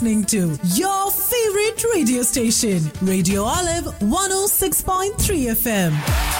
listening to your favorite radio station, Radio Olive 106.3 FM.